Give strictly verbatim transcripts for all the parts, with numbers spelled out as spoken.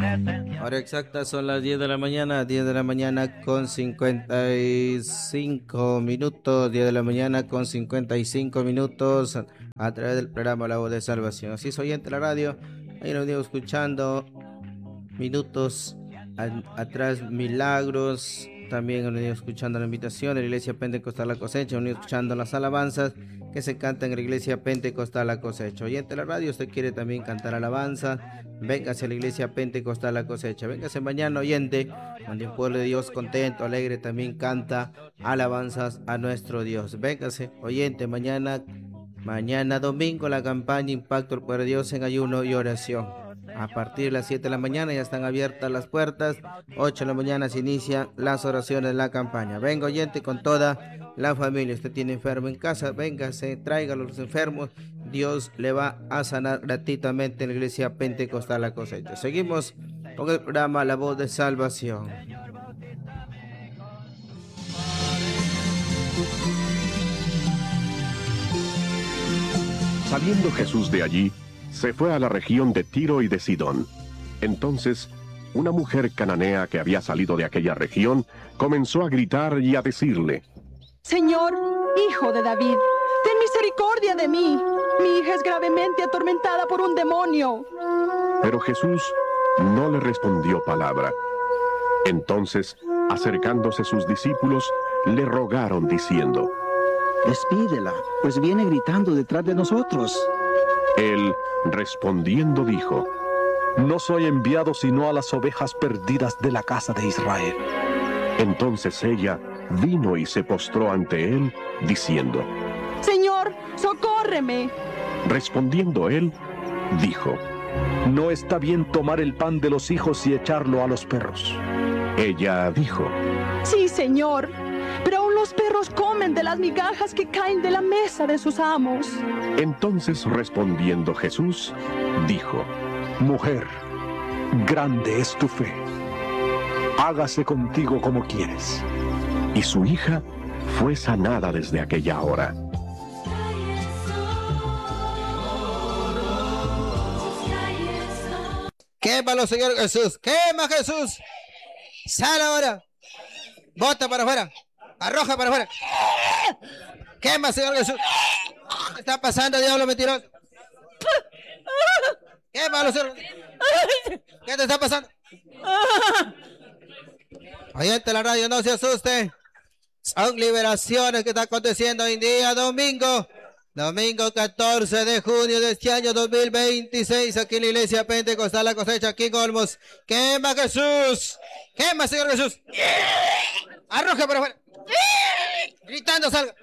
Hora exacta son las diez de la mañana, diez de la mañana con cincuenta y cinco minutos, diez de la mañana con cincuenta y cinco minutos a, a través del programa La Voz de Salvación. Así es, oyente de la radio, ahí nos venimos escuchando minutos a, atrás, milagros. También hemos venido escuchando la invitación de la Iglesia Pentecostal La Cosecha, hemos venido escuchando las alabanzas que se cantan en la Iglesia Pentecostal La Cosecha. Oyente de la radio, usted quiere también cantar alabanza, véngase a la Iglesia Pentecostal La Cosecha. Véngase mañana, oyente, donde un pueblo de Dios contento, alegre, también canta alabanzas a nuestro Dios. Véngase, oyente, mañana, mañana domingo, la campaña Impacto el Poder de Dios en ayuno y oración. A partir de las siete de la mañana ya están abiertas las puertas. ocho de la mañana se inician las oraciones de la campaña. Venga, oyente, con toda la familia. Usted tiene enfermo en casa, véngase, tráigalo a los enfermos. Dios le va a sanar gratuitamente en la Iglesia Pentecostal La Cosecha. Seguimos con el programa La Voz de Salvación. Saliendo Jesús de allí, se fue a la región de Tiro y de Sidón. Entonces, una mujer cananea que había salido de aquella región comenzó a gritar y a decirle: Señor, hijo de David, ten misericordia de mí. Mi hija es gravemente atormentada por un demonio. Pero Jesús no le respondió palabra. Entonces, acercándose sus discípulos, le rogaron diciendo: Despídela, pues viene gritando detrás de nosotros. Él, respondiendo, dijo: No soy enviado sino a las ovejas perdidas de la casa de Israel. Entonces ella vino y se postró ante él, diciendo: Señor, socórreme. Respondiendo él, dijo: No está bien tomar el pan de los hijos y echarlo a los perros. Ella dijo: Sí, Señor, pero aún los perros comen de las migajas que caen de la mesa de sus amos. Entonces respondiendo Jesús, dijo: Mujer, grande es tu fe. Hágase contigo como quieres. Y su hija fue sanada desde aquella hora. Quémalo, Señor Jesús. Quema, Jesús. Sal ahora. Bota para afuera. Arroja para afuera. Quema, Señor Jesús. ¿Qué está pasando, diablo mentiroso? Quémalo, Señor. ¿Qué te está pasando? Oyente de la radio, no se asuste. Son liberaciones que están aconteciendo hoy en día, domingo. Domingo catorce de junio de este año dos mil veintiséis, aquí en la Iglesia Pentecostal La Cosecha, aquí en Olmos. ¡Quema, Jesús! ¡Quema, Señor Jesús! ¡Arroja para afuera! Gritando, salga.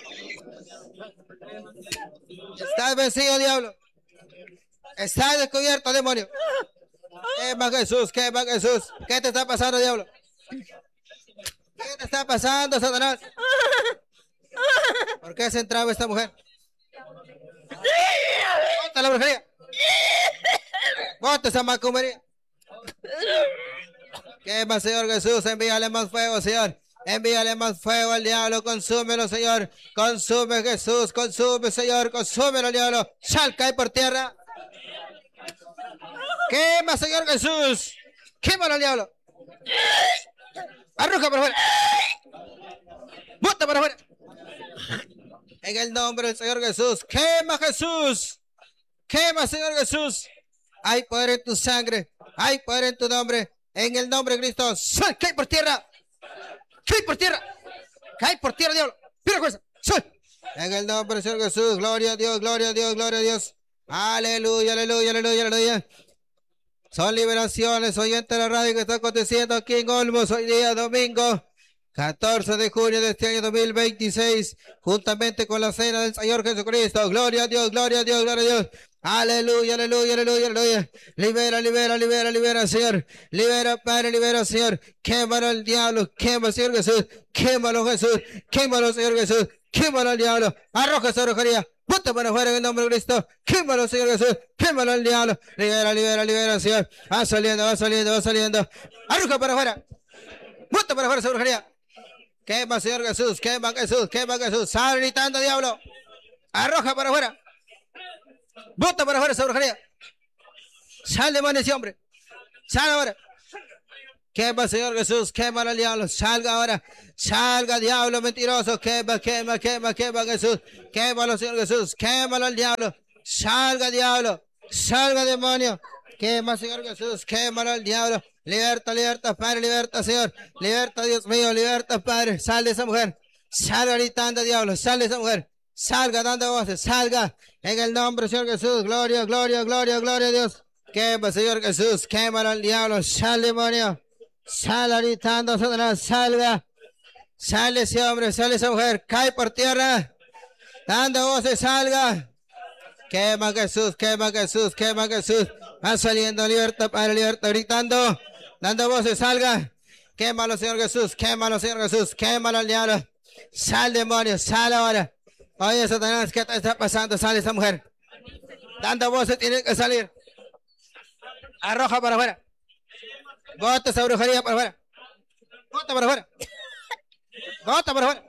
Estás vencido, diablo. Estás descubierto, demonio. Quema, Jesús, quema, Jesús. ¿Qué te está pasando, diablo? ¿Qué te está pasando, Satanás? ¿Por qué se entraba esta mujer? ¡Bota la brujería! ¡Bota esa macumería! Quema, Señor Jesús, envíale más fuego, Señor. Envíale más fuego al diablo, consúmelo, Señor. Consume, Jesús, consume, Señor, consúmelo al diablo. Sal, cae por tierra. Quema, Señor Jesús. Quémalo al diablo. Arroja para afuera. Bota para afuera. En el nombre del Señor Jesús. Quema, Jesús. Quema, Señor Jesús. Hay poder en tu sangre. Hay poder en tu nombre. En el nombre de Cristo. Sal, cae por tierra. Cae por tierra. Cae por tierra, diablo. Pira fuerza. Sal. En el nombre del Señor Jesús. Gloria a Dios, gloria a Dios, gloria a Dios. Aleluya, aleluya, aleluya, aleluya. Son liberaciones, oyente de la radio, que está aconteciendo aquí en Olmos hoy día, domingo catorce de junio de este año dos mil veintiséis, juntamente con la cena del Señor Jesucristo. Gloria a Dios, gloria a Dios, gloria a Dios. Aleluya, aleluya, aleluya, aleluya. Libera, libera, libera, libera, Señor. Libera, Padre, libera, Señor. Quémalo al diablo, quémalo, Señor Jesús. Quémalo, Jesús. Quémalo, Señor Jesús. Quémalo al diablo. Arroja esa brujería. Bota para afuera en el nombre de Cristo. Quémalo, Señor Jesús. Quémalo al diablo. Libera, libera, libera, Señor. Va saliendo, va saliendo, va saliendo. Arroja para afuera. Bota para afuera esa brujería. Quema, Señor Jesús. Quema, Jesús. Quema, Jesús. Sal gritando, diablo. Arroja para afuera. Bota para afuera esa brujería. Sal, demonio, ese hombre. Sal ahora. Quema, Señor Jesús, quema al diablo, salga ahora, salga diablo mentiroso, quema, quema, quema, quema Jesús, quémalo Señor Jesús, quémalo al diablo, salga diablo, salga demonio, quema Señor Jesús, quémalo al diablo, liberta, liberta Padre, liberta Señor, liberta Dios mío, liberta Padre, sal de esa mujer, salga gritando diablo, sal de esa mujer, salga dando voces, salga, en el nombre de Señor Jesús, gloria, gloria, gloria, gloria a Dios, quema Señor Jesús, quémalo al diablo, sal demonio. Sal gritando, Satanás, salga. Sale ese hombre, sale esa mujer, cae por tierra. Dando voces, salga. Quema Jesús, quema Jesús, quema Jesús. Va saliendo, libertad, Padre, libertad, gritando. Dando voces, salga. Quémalo, Señor Jesús, quémalo, Señor Jesús, quémalo al diablo. Sal, demonio, sal ahora. Oye, Satanás, ¿qué te está pasando? Sale esa mujer. Dando voces, tiene que salir. Arroja para afuera. Bota esa brujería para afuera. Bota para afuera. Bota para afuera.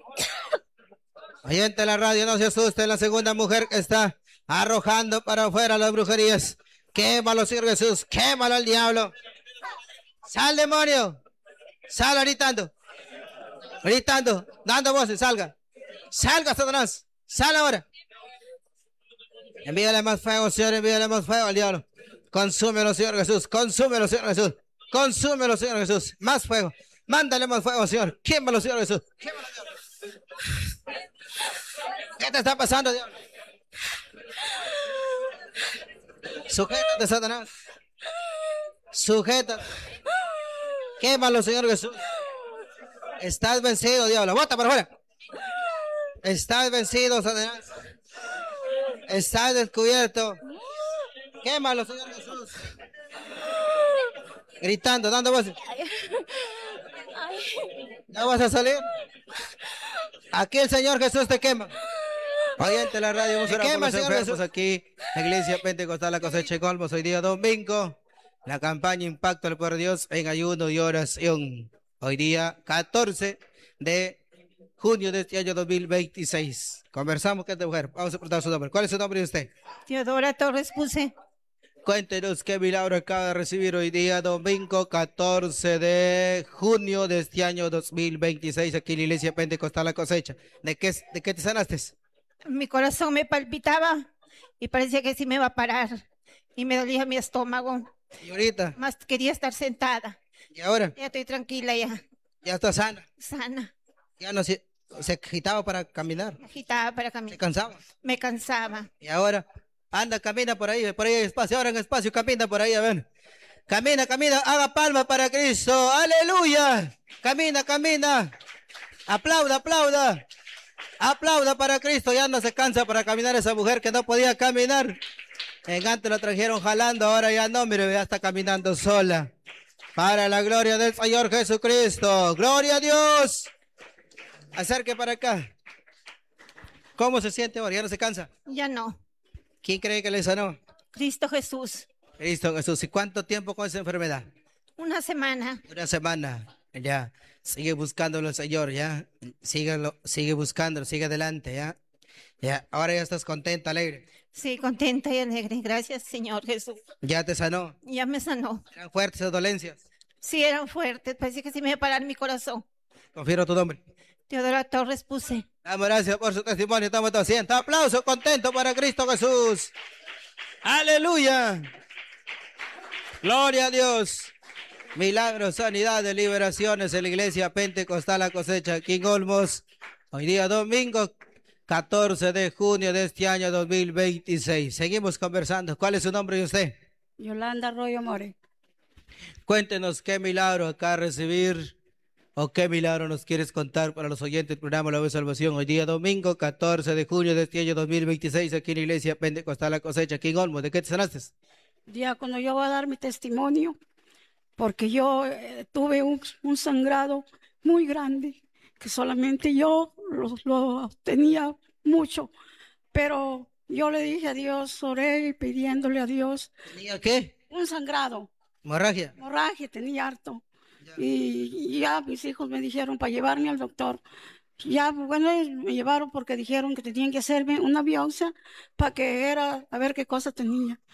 Oyente la radio, no se asuste, la segunda mujer que está arrojando para afuera las brujerías. Quémalo, Señor Jesús. Quémalo al diablo. Sal, demonio. Sal gritando. Gritando. Dando voces. Salga. Salga, Satanás. Sal ahora. Envíale más fuego, Señor. Envíale más fuego al diablo. Consúmelo, Señor Jesús. Consúmelo, Señor Jesús. Consúmelo, Señor Jesús. Más fuego. Mándale más fuego, Señor. Quémalo, Señor Jesús. Quémalo, diablo. ¿Qué te está pasando, diablo? Sujétate, Satanás. Sujétate. Quémalo, Señor Jesús. Estás vencido, diablo. Bota para afuera. Estás vencido, Satanás. Estás descubierto. Quémalo, Señor Jesús. Gritando, dando voces. ¿No vas a salir? Aquí el Señor Jesús te quema. Oyente la radio, vamos a orar por los enfermos aquí. La Iglesia Pentecostal La Cosecha de Olmos, hoy día domingo. La campaña Impacto al Poder de Dios en ayuno y oración. Hoy día catorce de junio de este año dos mil veintiséis. Conversamos con esta mujer. Vamos a preguntar su nombre. ¿Cuál es su nombre de usted? Teodora Torres Puse. Cuéntenos qué milagro acaba de recibir hoy día, domingo catorce de junio de este año dos mil veintiséis, aquí en la Iglesia Pentecostal La Cosecha. ¿De qué, de qué te sanaste? Mi corazón me palpitaba y parecía que sí me iba a parar. Y me dolía mi estómago. ¿Y ahorita? Más quería estar sentada. ¿Y ahora? Ya estoy tranquila ya. ¿Ya está sana? Sana. ¿Ya no se, se agitaba para caminar? Me agitaba para ¿Se caminar. cansaba? Me cansaba. ¿Y ahora? Anda, camina por ahí, por ahí hay espacio, ahora en espacio, camina por ahí, a ver. Camina, camina, haga palmas para Cristo, aleluya. Camina, camina. Aplauda, aplauda. Aplauda para Cristo, ya no se cansa para caminar esa mujer que no podía caminar. En antes la trajeron jalando, ahora ya no, mire, ya está caminando sola. Para la gloria del Señor Jesucristo. Gloria a Dios. Acerque para acá. ¿Cómo se siente ahora? ¿Ya no se cansa? Ya no. ¿Quién cree que le sanó? Cristo Jesús. Cristo Jesús. ¿Y cuánto tiempo con esa enfermedad? Una semana. Una semana. Ya. Sigue buscándolo, Señor, ya. Síguelo, sigue buscándolo, sigue adelante, ya. Ya. Ahora ya estás contenta, alegre. Sí, contenta y alegre. Gracias, Señor Jesús. Ya te sanó. Ya me sanó. Eran fuertes esas dolencias. Sí, eran fuertes. Parecía que sí me iba a parar mi corazón. Confío tu nombre. Teodora Torres Puse. Damos gracias por su testimonio. Estamos todos siendo. Aplauso contento para Cristo Jesús. Aleluya. Gloria a Dios. Milagros, sanidades, liberaciones en la Iglesia Pentecostal La Cosecha aquí en Olmos. Hoy día domingo catorce de junio de este año dos mil veintiséis. Seguimos conversando. ¿Cuál es su nombre de usted? Yolanda Arroyo More. Cuéntenos qué milagro acá recibir o qué milagro nos quieres contar para los oyentes del programa La Voz de Salvación. Hoy día domingo catorce de junio de este año dos mil veintiséis aquí en la Iglesia Pentecostal La Cosecha aquí en Olmos. ¿De qué te sanaste? Diácono, yo voy a dar mi testimonio porque yo eh, tuve un, un sangrado muy grande que solamente yo lo, lo tenía mucho, pero yo le dije a Dios, oré pidiéndole a Dios. ¿Tenía qué? Un sangrado. ¿Hemorragia? Hemorragia, tenía harto. Y, y ya mis hijos me dijeron para llevarme al doctor. Ya, bueno, me llevaron porque dijeron que tenían que hacerme una biopsia para que era, a ver qué cosa tenía.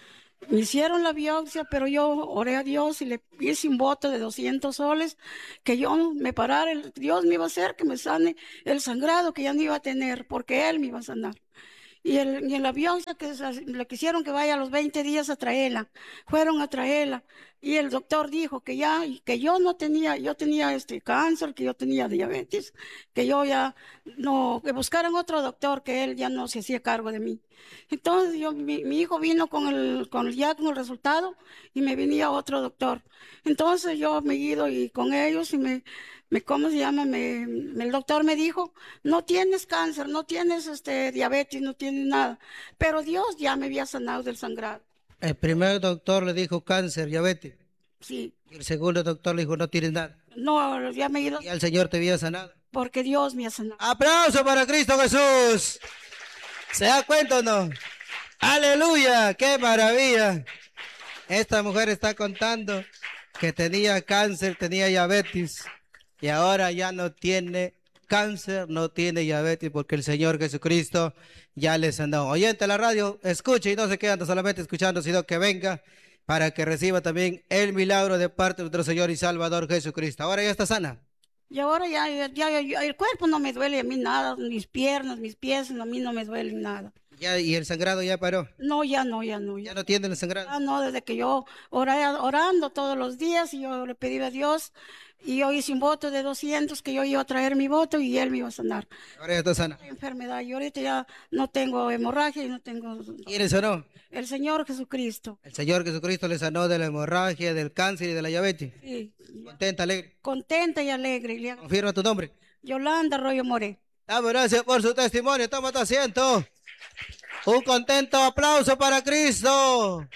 Me hicieron la biopsia, pero yo oré a Dios y le hice un voto de doscientos soles, que yo me parara, el- Dios me iba a hacer que me sane el sangrado que ya no iba a tener, porque Él me iba a sanar. Y, el, y en la biopsia que se- le quisieron que vaya a los veinte días a traerla, fueron a traerla, y el doctor dijo que ya, y que yo no tenía, yo tenía este cáncer, que yo tenía diabetes, que yo ya no, que buscaran otro doctor, que él ya no se hacía cargo de mí. Entonces yo, mi, mi hijo vino con el, con el, ya con el resultado y me venía otro doctor. Entonces yo me he ido y con ellos y me, me ¿cómo se llama? Me, me- el doctor me dijo, no tienes cáncer, no tienes este diabetes, no tienes nada. Pero Dios ya me había sanado del sangrado. El primer doctor le dijo cáncer, diabetes. Sí, Y el segundo doctor le dijo no tienes nada. no, ya me he ido Y el Señor te había sanado. porque Dios me ha sanado. ¡Aplauso para Cristo Jesús! ¿Se da cuenta o no? ¡Aleluya! ¡Qué maravilla! Esta mujer está contando que tenía cáncer, tenía diabetes y ahora ya no tiene cáncer, no tiene diabetes porque el Señor Jesucristo ya le sanó. Oyente de la radio, escuche y no se quedan solamente escuchando, sino que venga para que reciba también el milagro de parte de nuestro Señor y Salvador Jesucristo. Ahora ya está sana. Y ahora ya, ya, ya- ya el cuerpo no me duele a mí nada, mis piernas, mis pies, a mí no me duelen nada. Ya, y el sangrado ya paró. No, ya no, ya no, Ya ya. no tiene el sangrado. Ah, no, desde que yo oré, orando todos los días y yo le pedí a Dios y yo hice un voto de doscientos que yo iba a traer mi voto y Él me iba a sanar. Ahora ya está sana. La enfermedad y ahorita ya no tengo hemorragia y no tengo... ¿Quién le sanó? El Señor Jesucristo. El Señor Jesucristo le sanó de la hemorragia, del cáncer y de la diabetes. Sí, Contenta, alegre. contenta y alegre. Le hago- Confirma tu nombre. Yolanda Arroyo More. Damos gracias por su testimonio. Toma tu asiento. Un contento aplauso para Cristo.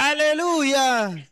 Aleluya.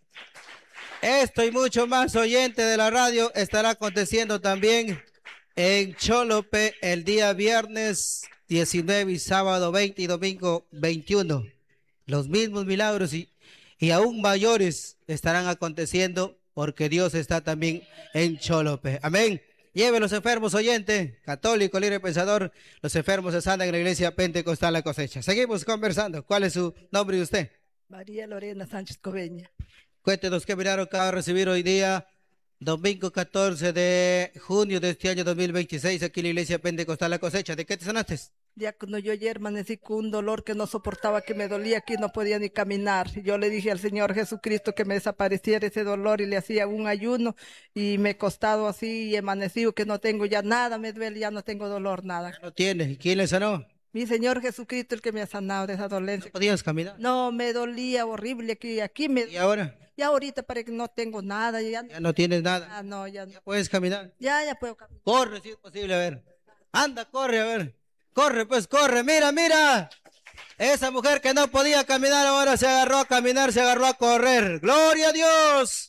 Esto y mucho más, oyente de la radio, estará aconteciendo también en Cholope el día viernes diecinueve y sábado veinte y domingo veintiuno. Los mismos milagros y, y aún mayores estarán aconteciendo porque Dios está también en Cholope. Amén. Lleve los enfermos, oyente, católico, libre pensador, los enfermos se sanan en la iglesia Pentecostal La Cosecha. Seguimos conversando. ¿Cuál es su nombre de usted? María Lorena Sánchez Coveña. Cuéntenos qué milagro acaba de recibir hoy día, domingo catorce de junio de este año dos mil veintiséis, aquí en la iglesia Pentecostal La Cosecha. ¿De qué te sanaste? Diácono, yo ayer amanecí con un dolor que no soportaba, que me dolía, que no podía ni caminar. Yo le dije al Señor Jesucristo que me desapareciera ese dolor y le hacía un ayuno y me he costado así y he amanecido que no tengo ya nada, me duele, ya no tengo dolor, nada. No tiene. ¿Y quién le sanó? Mi Señor Jesucristo el que me ha sanado de esa dolencia. ¿No podías caminar? No, me dolía horrible aquí, aquí me... ¿Y ahora? Ya ahorita parece que no tengo nada, ya, Ya no tienes nada. ah, no, ya no. Ya puedes caminar. Ya, ya puedo caminar. Corre si es posible, a ver. Anda, corre, a ver. Corre, pues corre. Mira, mira. Esa mujer que no podía caminar ahora se agarró a caminar, se agarró a correr. ¡Gloria a Dios!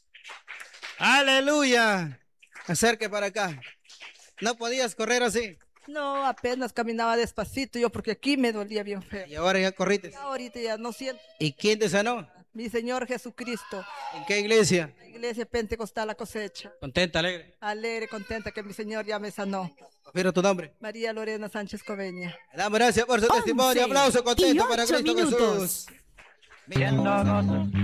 ¡Aleluya! Acerque para acá. No podías correr así. No, apenas caminaba despacito yo porque aquí me dolía bien feo. Y ahora ya corriste. Ya ahorita ya no siento. ¿Y quién te sanó? Mi Señor Jesucristo, ¿En qué iglesia? la Iglesia Pentecostal La Cosecha. Contenta, alegre. Alegre, contenta que mi Señor ya me sanó. Confirmo tu nombre. María Lorena Sánchez Coveña. Le damos gracias por su testimonio. Aplauso contento y para ocho Cristo minutos. Jesús.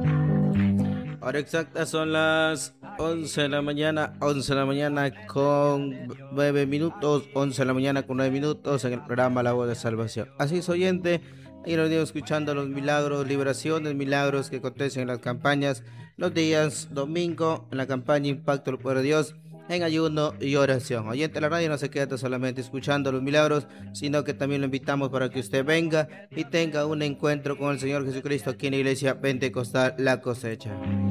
Ahora exactas son las once de la mañana, once de la mañana con nueve minutos, once de la mañana con nueve minutos en el programa La Voz de Salvación. Así es, oyente, y nos digo escuchando los milagros, liberaciones, milagros que acontecen en las campañas, los días domingo, en la campaña Impacto del Poder de Dios, en ayuno y oración. Oyente de la radio, no se queda solamente escuchando los milagros, sino que también lo invitamos para que usted venga y tenga un encuentro con el Señor Jesucristo aquí en la iglesia Pentecostal La Cosecha.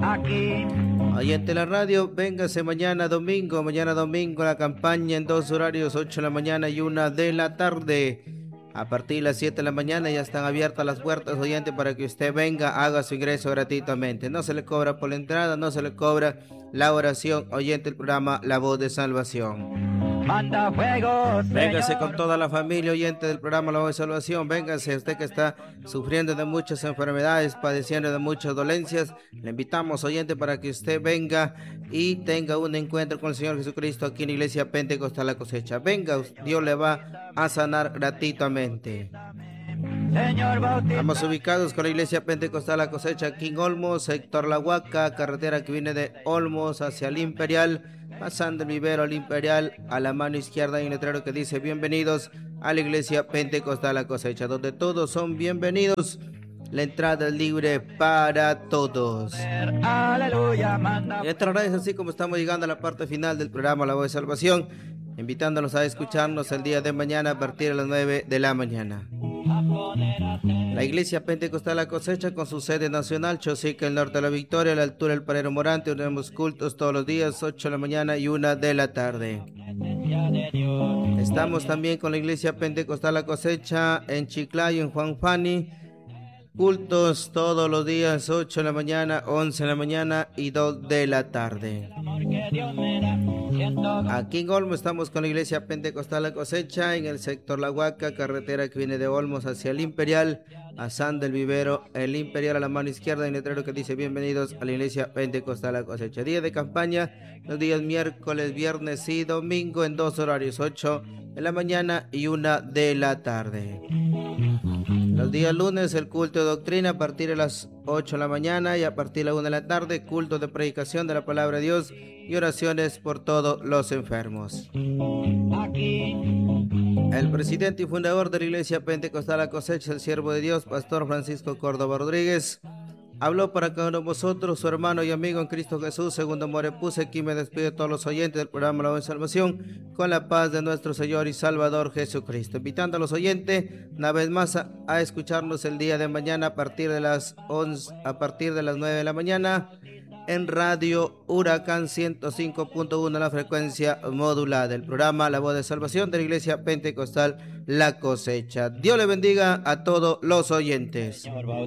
Oyente de la radio, véngase mañana domingo, mañana domingo la campaña en dos horarios, ocho de la mañana y una de la tarde. A partir de las siete de la mañana ya están abiertas las puertas, oyente, para que usted venga, haga su ingreso gratuitamente. No se le cobra por la entrada, no se le cobra la oración, oyente, el programa La Voz de Salvación. Manda fuego, Véngase con toda la familia, oyente del programa La Voz de Salvación. Véngase, usted que está sufriendo de muchas enfermedades, padeciendo de muchas dolencias. Le invitamos, oyente, para que usted venga y tenga un encuentro con el Señor Jesucristo aquí en la iglesia Pentecostal La Cosecha. Venga, Dios le va a sanar gratuitamente. Estamos ubicados con la Iglesia Pentecostal La Cosecha aquí en Olmos, sector La Huaca, carretera que viene de Olmos hacia el Imperial, pasando el vivero al Imperial. A la mano izquierda hay un letrero que dice bienvenidos a la Iglesia Pentecostal La Cosecha, donde todos son bienvenidos. La entrada es libre para todos. Y esta hora es así como estamos llegando a la parte final del programa La Voz de Salvación, invitándolos a escucharnos el día de mañana a partir de las nueve de la mañana. La Iglesia Pentecostal La Cosecha, con su sede nacional, Chosica, el norte de la Victoria, a la altura del Parero Morante. Tenemos cultos todos los días, ocho de la mañana y una de la tarde. Estamos también con la Iglesia Pentecostal La Cosecha en Chiclayo, en Juan Fani. Cultos todos los días, ocho de la mañana, once de la mañana y dos de la tarde. Aquí en Olmos estamos con la Iglesia Pentecostal La Cosecha en el sector La Huaca, carretera que viene de Olmos hacia el Imperial, a San del Vivero, el Imperial. A la mano izquierda hay un letrero que dice bienvenidos a la Iglesia Pentecostal La Cosecha. Día de campaña, los días miércoles, viernes y domingo en dos horarios, ocho de la mañana y una de la tarde. Los días lunes el culto de doctrina a partir de las ocho de la mañana y a partir de la una de la tarde culto de predicación de la palabra de Dios y oraciones por todos los enfermos. El presidente y fundador de la Iglesia Pentecostal La Cosecha, el siervo de Dios, Pastor Francisco Córdoba Rodríguez, habló para cada uno de vosotros, su hermano y amigo en Cristo Jesús, segundo Morepuse. Aquí me despido de todos los oyentes del programa La Voz de Salvación, con la paz de nuestro Señor y Salvador Jesucristo. Invitando a los oyentes, una vez más, a, a escucharnos el día de mañana a partir de las once, a partir de las nueve de la mañana, en Radio Huracán ciento cinco punto uno, la frecuencia modulada. El programa La Voz de Salvación de la Iglesia Pentecostal La Cosecha. Dios le bendiga a todos los oyentes.